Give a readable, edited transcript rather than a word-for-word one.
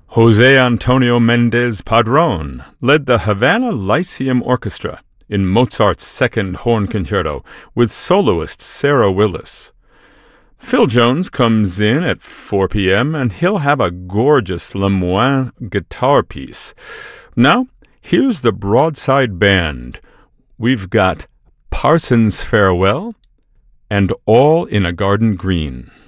Jose Antonio Mendez Padron led the Havana Lyceum Orchestra in Mozart's Second Horn Concerto with soloist Sarah Willis. Phil Jones comes in at 4 p.m. and he'll have a gorgeous Lemoine guitar piece. Now, here's the Broadside Band. We've got Parsons' Farewell and All in a Garden Green.